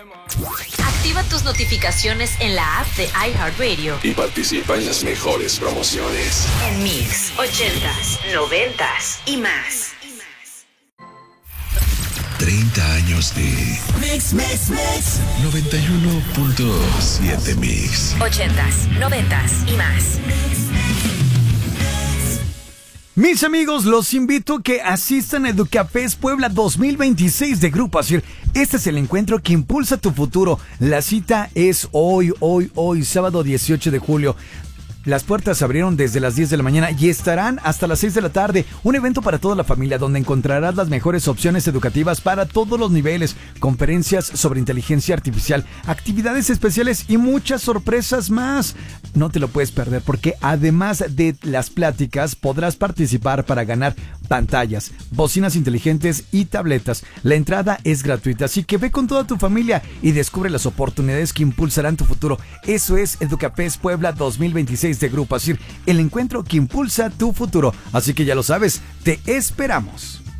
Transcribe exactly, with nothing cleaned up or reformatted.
Activa tus notificaciones en la app de iHeartRadio y participa en las mejores promociones. En Mix, ochentas, noventas y más. treinta años de Mix, Mix, Mix. noventa y uno punto siete Mix. Ochentas, noventas y más. Mis amigos, los invito a que asistan a Educafest Puebla dos mil veintiséis de Grupo Asir. Este es el encuentro que impulsa tu futuro. La cita es hoy, hoy, hoy, sábado dieciocho de julio. Las puertas se abrieron desde las diez de la mañana y estarán hasta las seis de la tarde. Un evento para toda la familia donde encontrarás las mejores opciones educativas para todos los niveles, conferencias sobre inteligencia artificial, actividades especiales y muchas sorpresas más. No te lo puedes perder porque además de las pláticas podrás participar para ganar pantallas, bocinas inteligentes y tabletas. La entrada es gratuita, así que ve con toda tu familia y descubre las oportunidades que impulsarán tu futuro. Eso es Educafest Puebla dos mil veintiséis de Grupo Asir, el encuentro que impulsa tu futuro. Así que ya lo sabes, te esperamos.